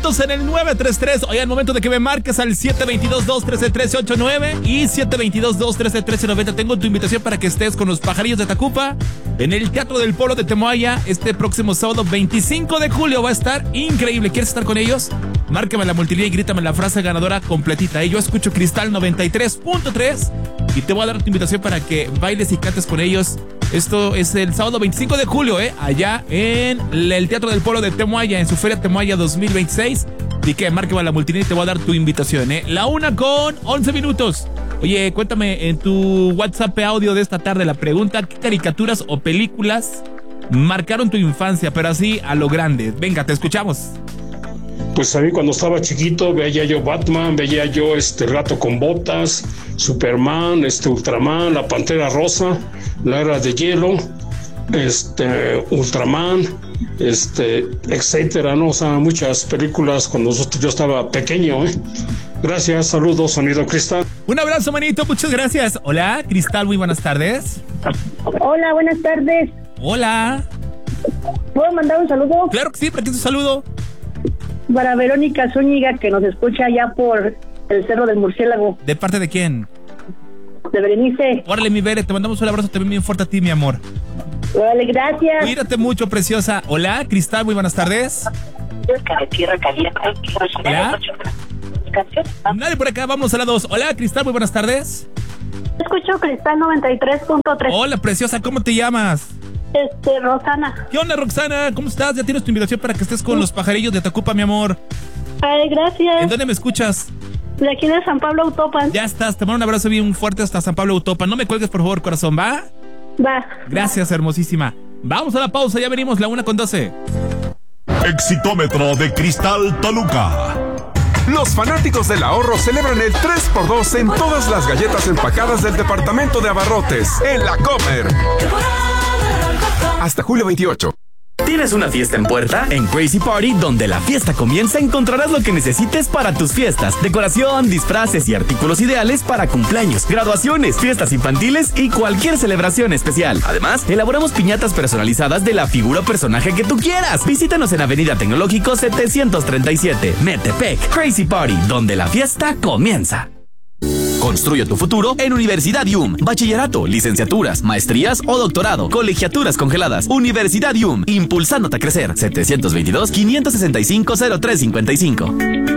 minutos en el 933. Oye, al momento de que me marques al 722-213-1389 y 722-213-1390. Tengo tu invitación para que estés con los Pajarillos de Tacupa en el Teatro del Polo de Temoaya este próximo sábado 25 de julio. Va a estar increíble. ¿Quieres estar con ellos? Márcame la multilínea y grítame la frase ganadora completita. Yo escucho Cristal 93.3 y te voy a dar tu invitación para que bailes y cantes con ellos. Esto es el sábado 25 de julio, allá en el Teatro del Polo de Temoaya, en su Feria Temoaya 2026. Y que márcame la multilínea y te voy a dar tu invitación, La 1:11 minutos. Oye, cuéntame en tu WhatsApp audio de esta tarde la pregunta: ¿qué caricaturas o películas marcaron tu infancia, pero así a lo grande? Venga, te escuchamos. Pues a mí cuando estaba chiquito veía yo Batman, veía yo Gato con Botas, Superman, Ultraman, La Pantera Rosa, La Era de Hielo, Ultraman, etcétera, ¿no? O sea, muchas películas cuando yo estaba pequeño, Gracias, saludos, Sonido Cristal. Un abrazo, manito, muchas gracias. Hola, Cristal, muy buenas tardes. Hola, buenas tardes. Hola. ¿Puedo mandar un saludo? Claro que sí, para ti un saludo. Para Verónica Zúñiga, que nos escucha allá por el Cerro del Murciélago. ¿De parte de quién? De Berenice. Órale, mi Bere, te mandamos un abrazo también bien fuerte a ti, mi amor. Vale, gracias. Cuídate mucho, preciosa. Hola, Cristal, muy buenas tardes. Hola. Nadie por acá, vamos a la 2. Hola, Cristal, muy buenas tardes. Escucho Cristal 93.3. Hola, preciosa, ¿cómo te llamas? Rosana. ¿Qué onda, Roxana? ¿Cómo estás? Ya tienes tu invitación para que estés con los Pajarillos de Tacupa, mi amor. Ay, gracias. ¿En dónde me escuchas? De aquí de San Pablo Autopan. Ya estás, te mando un abrazo bien fuerte hasta San Pablo Autopan. No me cuelgues, por favor, corazón, ¿va? Va. Gracias, hermosísima. Vamos a la pausa, ya venimos, la 1:12. Exitómetro de Cristal Toluca. Los fanáticos del ahorro celebran el 3x2 en todas las galletas empacadas del departamento de abarrotes en La Comer. Hasta julio 28. ¿Tienes una fiesta en puerta? En Crazy Party, donde la fiesta comienza, encontrarás lo que necesites para tus fiestas. Decoración, disfraces y artículos ideales para cumpleaños, graduaciones, fiestas infantiles y cualquier celebración especial. Además, elaboramos piñatas personalizadas de la figura o personaje que tú quieras. Visítanos en Avenida Tecnológico 737, Metepec. Crazy Party, donde la fiesta comienza. Construye tu futuro en Universidad IUM. Bachillerato, licenciaturas, maestrías o doctorado. Colegiaturas congeladas. Universidad IUM. Impulsándote a crecer. 722-565-0355.